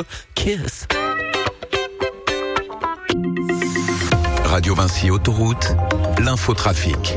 a kiss. Radio Vinci Autoroute, l'infotrafic.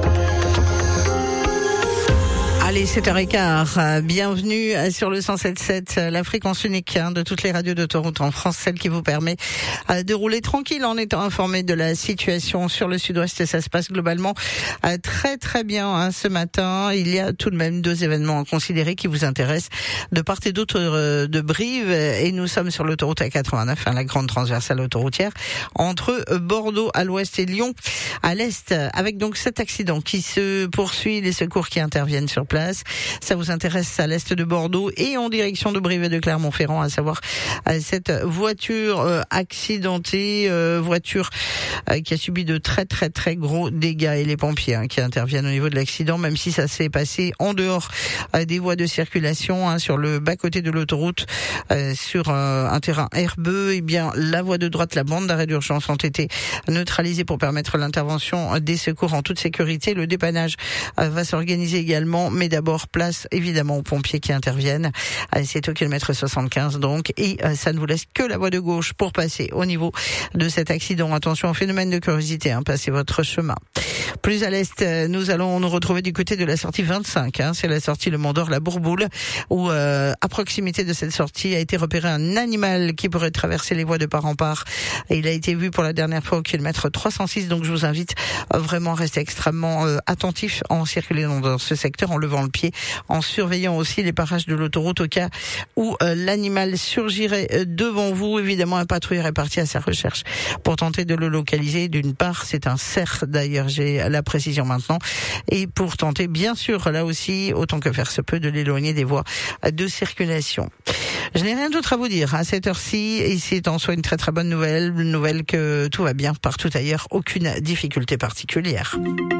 Allez, 7h15, bienvenue sur le 107.7, la fréquence unique de toutes les radios d'autoroute en France, celle qui vous permet de rouler tranquille en étant informé de la situation sur le sud-ouest. Et ça se passe globalement très très bien ce matin. Il y a tout de même 2 événements à considérer qui vous intéressent de part et d'autre de Brive. Et nous sommes sur l'autoroute A89, la grande transversale autoroutière, entre Bordeaux à l'ouest et Lyon à l'est, avec donc cet accident qui se poursuit, les secours qui interviennent sur place. Ça vous intéresse à l'est de Bordeaux et en direction de Brive et de Clermont-Ferrand, à savoir cette voiture accidentée, voiture qui a subi de très très très gros dégâts, et les pompiers qui interviennent au niveau de l'accident, même si ça s'est passé en dehors des voies de circulation, sur le bas-côté de l'autoroute, sur un terrain herbeux. Et bien la voie de droite, la bande d'arrêt d'urgence ont été neutralisées pour permettre l'intervention des secours en toute sécurité. Le dépannage va s'organiser également, mais d'abord place évidemment aux pompiers qui interviennent. C'est au kilomètre 75 donc, et ça ne vous laisse que la voie de gauche pour passer au niveau de cet accident. Attention au phénomène de curiosité, passez votre chemin. Plus à l'est, nous allons nous retrouver du côté de la sortie 25, c'est la sortie Le Mont d'Or, la Bourboule, où à proximité de cette sortie a été repéré un animal qui pourrait traverser les voies de part en part, et il a été vu pour la dernière fois au kilomètre 306. Donc je vous invite vraiment à rester extrêmement attentif en circulant dans ce secteur, en levant le pied, en surveillant aussi les parages de l'autoroute au cas où l'animal surgirait devant vous. Évidemment, un patrouilleur est parti à sa recherche pour tenter de le localiser. D'une part, c'est un cerf, d'ailleurs j'ai la précision maintenant, et pour tenter bien sûr là aussi, autant que faire se peut, de l'éloigner des voies de circulation. Je n'ai rien d'autre à vous dire à cette heure-ci, et c'est en soi une très très bonne nouvelle que tout va bien partout ailleurs, aucune difficulté particulière.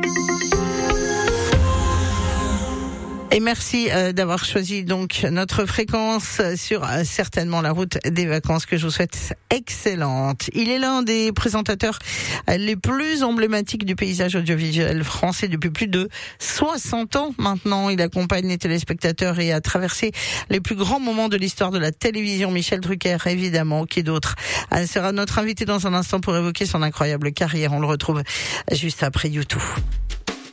Et merci d'avoir choisi donc notre fréquence sur certainement la route des vacances, que je vous souhaite excellente. Il est l'un des présentateurs les plus emblématiques du paysage audiovisuel français depuis plus de 60 ans maintenant. Il accompagne les téléspectateurs et a traversé les plus grands moments de l'histoire de la télévision. Michel Drucker, évidemment, qui d'autre sera notre invité dans un instant pour évoquer son incroyable carrière. On le retrouve juste après YouTube.